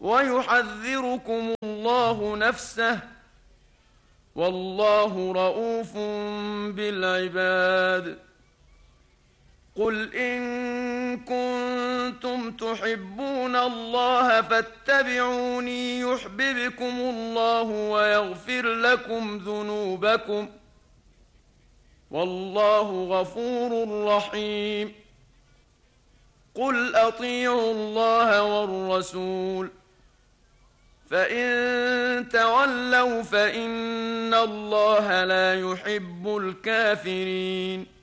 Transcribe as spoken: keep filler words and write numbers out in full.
ويحذركم الله نفسه، والله رءوف بالعباد. قل إن كنتم تحبون الله فاتبعوني يحببكم الله ويغفر لكم ذنوبكم، والله غفور رحيم. قل أطيعوا الله والرسول، فإن تولوا فإن الله لا يحب الكافرين.